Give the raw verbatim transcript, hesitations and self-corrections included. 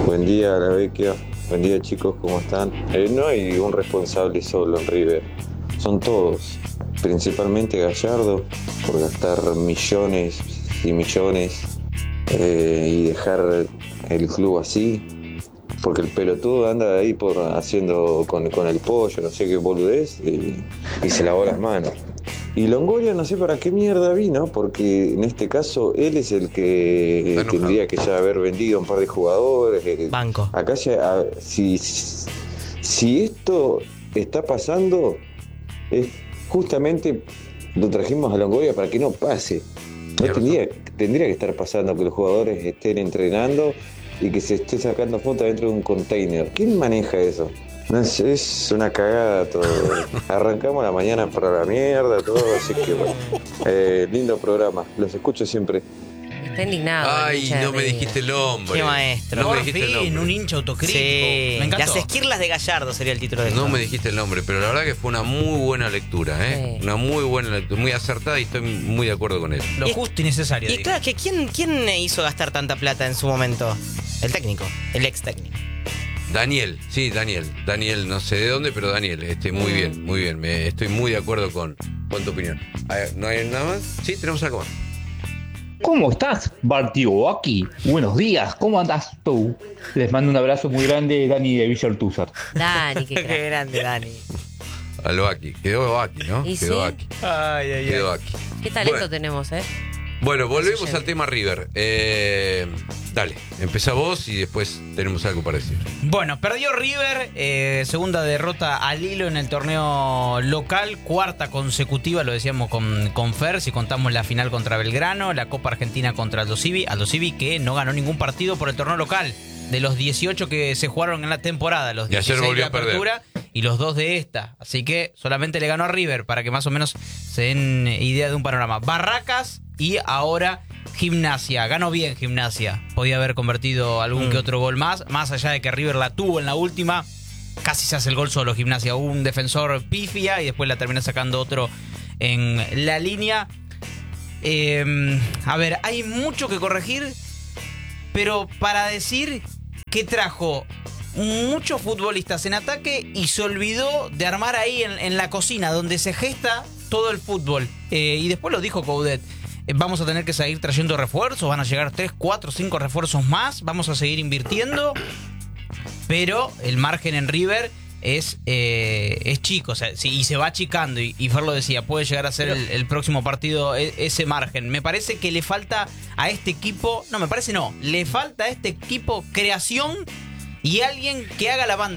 Buen día, la Vecchia. Buen día, chicos, ¿cómo están? Eh, no hay un responsable solo en River. Son todos. Principalmente Gallardo, por gastar millones y millones eh, y dejar el club así. Porque el pelotudo anda ahí por haciendo con, con el pollo, no sé qué boludez, y, y se lavó las manos. Y Longoria no sé para qué mierda vino, porque en este caso él es el que tendría que ya haber vendido un par de jugadores. Banco. Acá ya, a, si, si esto está pasando, es justamente lo trajimos a Longoria para que no pase. No tendría, tendría que estar pasando que los jugadores estén entrenando y que se esté sacando fotos dentro de un container. ¿Quién maneja eso? No, es, es una cagada todo. Arrancamos la mañana para la mierda, todo, así que bueno. Eh, lindo programa, los escucho siempre. Está indignado. Ay, no me dijiste el nombre. Qué maestro. No Por me dijiste el fin, nombre. un hincha autocrítico. Sí. Me encantó. Las esquirlas de Gallardo sería el título de esto. No me dijiste el nombre, pero la verdad que fue una muy buena lectura, ¿eh? Sí. Una muy buena lectura, muy acertada y estoy muy de acuerdo con él. Lo Y- justo y necesario. Y digo. claro, que ¿quién, ¿quién hizo gastar tanta plata en su momento? El técnico, el ex técnico. Daniel, sí, Daniel. Daniel, no sé de dónde, pero Daniel, este, muy bien, muy bien. Me, estoy muy de acuerdo con, con tu opinión. A ver, ¿no hay nada más? Sí, tenemos algo más. ¿Cómo estás, Bartioaki? Buenos días, ¿cómo andás tú? Les mando un abrazo muy grande, Dani de Villa Ortúzar. Dani, qué Qué crack. grande, Dani. A lo Aki. Quedó Aki, ¿no? ¿Y Quedó sí? Aki. Ay, ay, Quedó Aki. Qué talento Bueno. tenemos, ¿eh? Bueno, volvemos Eso al tema River. Eh, dale, empezá vos y después tenemos algo para decir. Bueno, perdió River, eh, segunda derrota al hilo en el torneo local, cuarta consecutiva, lo decíamos con, con Fer, si contamos la final contra Belgrano, la Copa Argentina contra Aldo Civi, Aldo Civi que no ganó ningún partido por el torneo local, de los dieciocho que se jugaron en la temporada, los Y ayer dieciséis volvió de a perder. apertura y los dos de esta, así que solamente le ganó a River, para que más o menos se den idea de un panorama. Barracas y ahora Gimnasia, ganó bien Gimnasia, podía haber convertido algún Mm. que otro gol más, más allá de que River la tuvo en la última, casi se hace el gol solo Gimnasia, hubo un defensor pifia y después la termina sacando otro en la línea. Eh, a ver, hay mucho que corregir, pero para decir que trajo muchos futbolistas en ataque y se olvidó de armar ahí en, en la cocina, donde se gesta todo el fútbol. Eh, y después lo dijo Coudet. Eh, Vamos a tener que seguir trayendo refuerzos, van a llegar tres, cuatro, cinco refuerzos más, vamos a seguir invirtiendo, pero el margen en River es, eh, es chico, o sea, sí, y se va achicando, y, y Fer lo decía, puede llegar a ser el, el próximo partido e- ese margen. Me parece que le falta a este equipo, no, me parece no, le falta a este equipo creación y alguien que haga la banda.